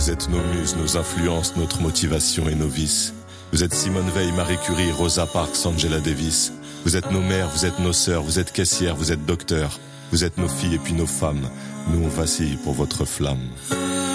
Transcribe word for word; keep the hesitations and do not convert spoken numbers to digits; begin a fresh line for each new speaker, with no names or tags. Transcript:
vous êtes nos muses, nos influences, notre motivation et nos vices. Vous êtes Simone Veil, Marie Curie, Rosa Parks, Angela Davis. Vous êtes nos mères, vous êtes nos sœurs, vous êtes caissières, vous êtes docteurs. Vous êtes nos filles et puis nos femmes. Nous on vacille pour votre flamme.